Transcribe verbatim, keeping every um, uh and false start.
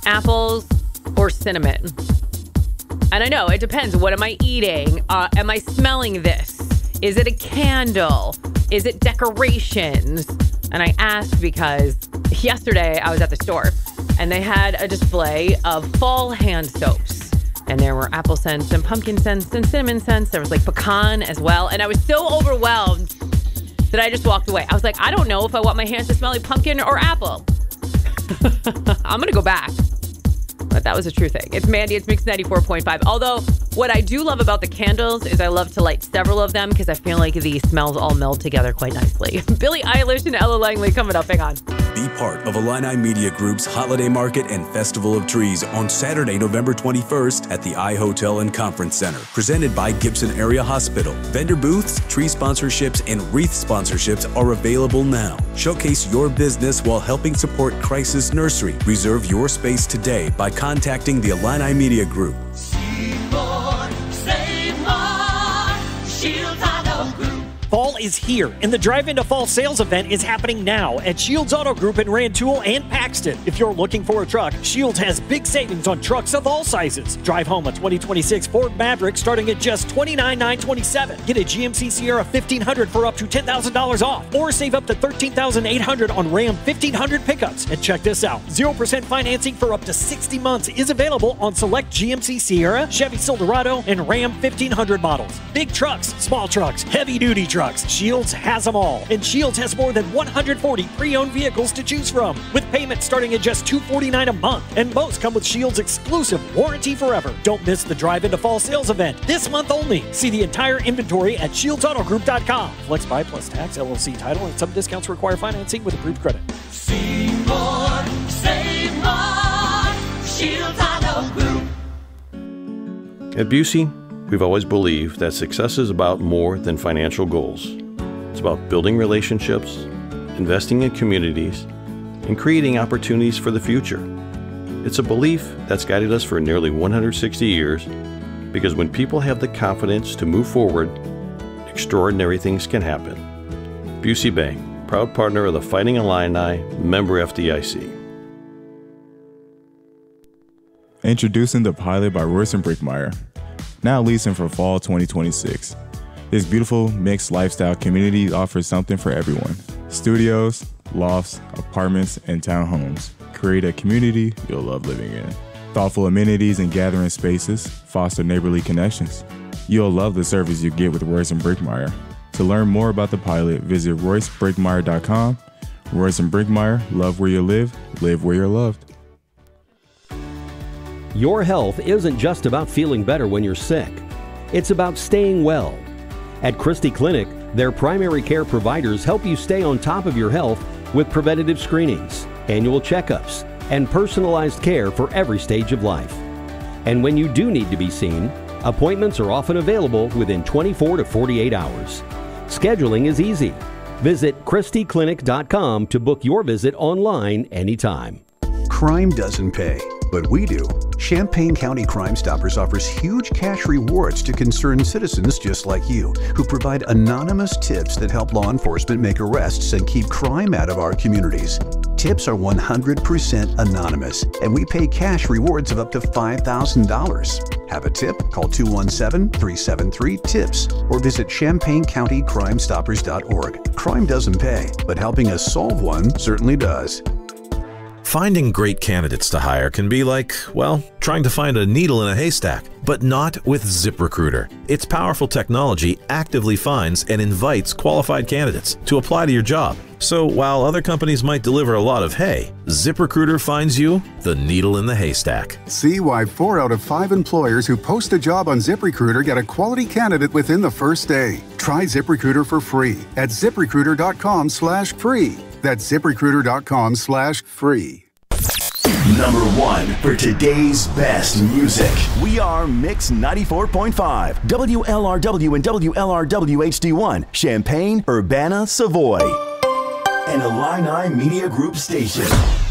apples or cinnamon? And I know it depends. What am I eating? Uh, am I smelling this? Is it a candle? Is it decorations? And I asked because yesterday I was at the store and they had a display of fall hand soaps. And there were apple scents and pumpkin scents and cinnamon scents. There was like pecan as well. And I was so overwhelmed that I just walked away. I was like, I don't know if I want my hands to smell like pumpkin or apple. I'm going to go back. But that was a true thing. It's Mandy. It's Mix ninety-four point five. Although, what I do love about the candles is I love to light several of them because I feel like the smells all meld together quite nicely. Billie Eilish and Ella Langley coming up. Hang on. Be part of Illini Media Group's Holiday Market and Festival of Trees on Saturday, November twenty-first at the iHotel and Conference Center. Presented by Gibson Area Hospital. Vendor booths, tree sponsorships, and wreath sponsorships are available now. Showcase your business while helping support Crisis Nursery. Reserve your space today by contacting the Illini Media Group. See more, save more, Shields Auto Group. Fall is here, and the Drive Into Fall sales event is happening now at Shields Auto Group in Rantoul and Paxton. If you're looking for a truck, Shields has big savings on trucks of all sizes. Drive home a twenty twenty-six Ford Maverick starting at just twenty-nine thousand nine hundred twenty-seven dollars. Get a G M C Sierra fifteen hundred for up to ten thousand dollars off, or save up to thirteen thousand eight hundred dollars on Ram fifteen hundred pickups. And check this out, zero percent financing for up to sixty months is available on select G M C Sierra, Chevy Silverado, and Ram fifteen hundred models. Big trucks, small trucks, heavy-duty trucks. Shields has them all. And Shields has more than one hundred forty pre-owned vehicles to choose from, with payments starting at just two hundred forty-nine dollars a month. And most come with Shields' exclusive Warranty Forever. Don't miss the Drive Into Fall sales event this month only. See the entire inventory at shields auto group dot com. Flex buy plus tax, L L C title, and some discounts require financing with approved credit. See more, save more, Shields Auto Group. At Busey, we've always believed that success is about more than financial goals. It's about building relationships, investing in communities, and creating opportunities for the future. It's a belief that's guided us for nearly one hundred sixty years, because when people have the confidence to move forward, extraordinary things can happen. Busey Bank, proud partner of the Fighting Illini, member F D I C. Introducing the Pilot by Royce and Brickmeyer. Now leasing for fall twenty twenty-six. This beautiful mixed lifestyle community offers something for everyone. Studios, lofts, apartments, and townhomes create a community you'll love living in. Thoughtful amenities and gathering spaces foster neighborly connections. You'll love the service you get with Royce and Brickmeyer. To learn more about the Pilot, visit royce brickmeyer dot com. Royce and Brickmeyer, love where you live, live where you're loved. Your health isn't just about feeling better when you're sick. It's about staying well. At Christie Clinic, their primary care providers help you stay on top of your health with preventative screenings, annual checkups, and personalized care for every stage of life. And when you do need to be seen, appointments are often available within twenty-four to forty-eight hours. Scheduling is easy. Visit christie clinic dot com to book your visit online anytime. Crime doesn't pay, but we do. Champaign County Crime Stoppers offers huge cash rewards to concerned citizens just like you, who provide anonymous tips that help law enforcement make arrests and keep crime out of our communities. Tips are one hundred percent anonymous, and we pay cash rewards of up to five thousand dollars. Have a tip? Call two one seven, three seven three, TIPS or visit champaign county crime stoppers dot org. Crime doesn't pay, but helping us solve one certainly does. Finding great candidates to hire can be like, well, trying to find a needle in a haystack, but not with ZipRecruiter. Its powerful technology actively finds and invites qualified candidates to apply to your job. So while other companies might deliver a lot of hay, ZipRecruiter finds you the needle in the haystack. See why four out of five employers who post a job on ZipRecruiter get a quality candidate within the first day. Try ZipRecruiter for free at zip recruiter dot com slash free. That's zip recruiter dot com slash free. Number one for today's best music. We are Mix ninety-four point five, W L R W and W L R W H D one, Champaign, Urbana, Savoy. An Illini Media Group station.